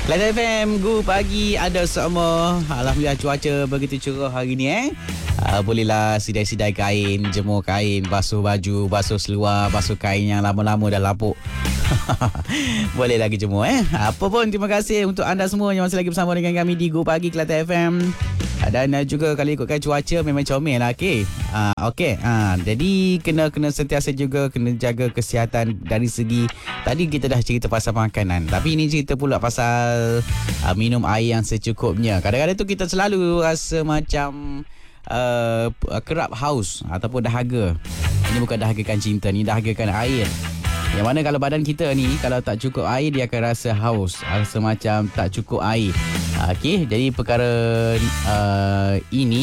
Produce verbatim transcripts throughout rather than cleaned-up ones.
Kelantan F M, good pagi ada semua. Alhamdulillah cuaca begitu cerah hari ni eh. Uh, bolehlah sidai-sidai kain, jemur kain, basuh baju, basuh seluar, basuh kain yang lama-lama dah lapuk. Boleh lagi jemur eh. Apa pun, terima kasih untuk anda semua yang masih lagi bersama dengan kami di Go Pagi Kelantan F M. Dan uh, juga kalau ikutkan cuaca memang comel lah. Okay. Uh, okay. Uh, jadi kena kena sentiasa juga kena jaga kesihatan dari segi, tadi kita dah cerita pasal makanan, tapi ini cerita pula pasal uh, minum air yang secukupnya. Kadang-kadang tu kita selalu rasa macam uh, kerap haus ataupun dahaga. Ini bukan dahagakan cinta, ni dahagakan air. Yang mana kalau badan kita ni kalau tak cukup air, dia akan rasa haus, rasa macam tak cukup air. Okey, jadi perkara uh, ini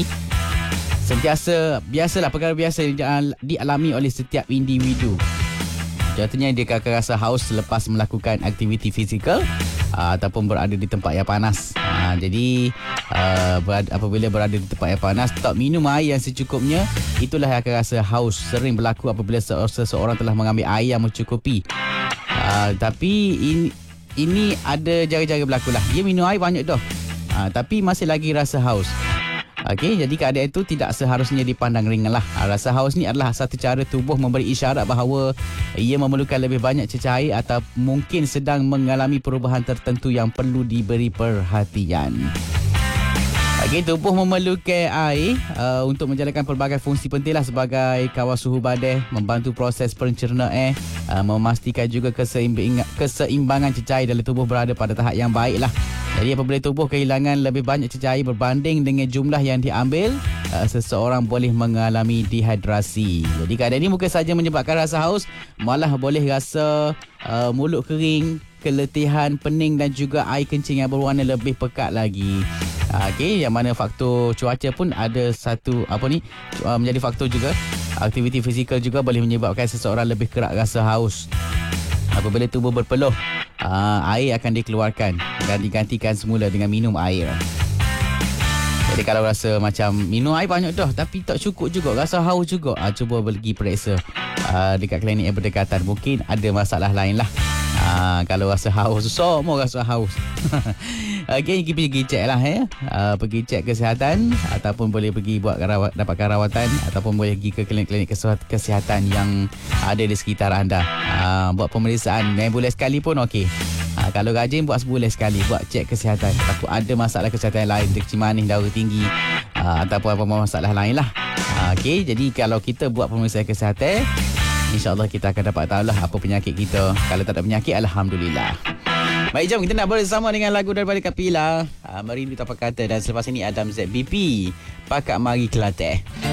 sentiasa biasalah, perkara biasa yang dialami oleh setiap individu. Contohnya dia akan rasa haus selepas melakukan aktiviti fizikal uh, ataupun berada di tempat yang panas. Uh, jadi uh, berada, apabila berada di tempat yang panas, tak minum air yang secukupnya, itulah yang akan rasa haus. Sering berlaku apabila seseorang telah mengambil air yang mencukupi. Uh, tapi ini ini ada jari-jari berlaku lah. Dia minum air banyak dah, uh, tapi masih lagi rasa haus. Okey, jadi keadaan itu tidak seharusnya dipandang ringan lah. Rasa haus ni adalah satu cara tubuh memberi isyarat bahawa ia memerlukan lebih banyak cecair atau mungkin sedang mengalami perubahan tertentu yang perlu diberi perhatian. Okey, tubuh memerlukan air uh, untuk menjalankan pelbagai fungsi penting lah, sebagai kawal suhu badan, membantu proses pencernaan, uh, memastikan juga keseimbangan, keseimbangan cecair dalam tubuh berada pada tahap yang baik lah. Jadi apabila tubuh kehilangan lebih banyak cecair berbanding dengan jumlah yang diambil, uh, seseorang boleh mengalami dehidrasi. Jadi keadaan ini bukan saja menyebabkan rasa haus, malah boleh rasa uh, mulut kering, keletihan, pening dan juga air kencing yang berwarna lebih pekat lagi. Okey, yang mana faktor cuaca pun ada satu apa ni uh, menjadi faktor juga. Aktiviti fizikal juga boleh menyebabkan seseorang lebih kerap rasa haus. Apabila tubuh berpeluh, uh, air akan dikeluarkan dan digantikan semula dengan minum air. Jadi kalau rasa macam minum air banyak dah tapi tak cukup juga, rasa haus juga, uh, cuba pergi periksa uh, dekat klinik yang berdekatan. Mungkin ada masalah lain lah. Uh, kalau rasa haus, semua rasa haus. Okey, pergi cek lah eh. Uh, pergi cek kesihatan ataupun boleh pergi buat rawat, dapatkan rawatan ataupun boleh pergi ke klinik-klinik kesihatan yang ada di sekitar anda. Uh, buat pemeriksaan yang bulan sekali pun okey. Uh, kalau rajin buat sebulan sekali, buat cek kesihatan. Takut ada masalah kesihatan lain, kecil manis, darah tinggi, uh, ataupun apa masalah lain lah. Uh, okey, jadi kalau kita buat pemeriksaan kesihatan, InsyaAllah kita akan dapat tahu lah apa penyakit kita. Kalau tak ada penyakit, Alhamdulillah. Baik, jom kita nak bersama dengan lagu daripada Kapila, uh, Merindu Tanpa Kata. Dan selepas ini Adam Z B P, Pakak Mari Kelantan.